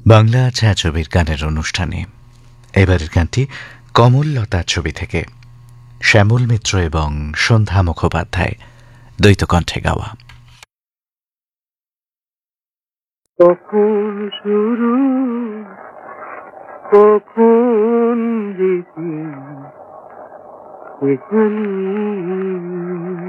বাংলা ছায়াছবির গানের অনুষ্ঠানে এবারের গানটি কমললতা ছবি থেকে শ্যামল মিত্র এবং সন্ধ্যা মুখোপাধ্যায় দ্বৈত কণ্ঠে গাওয়া। কখন শুরু কখন যেতে এখানে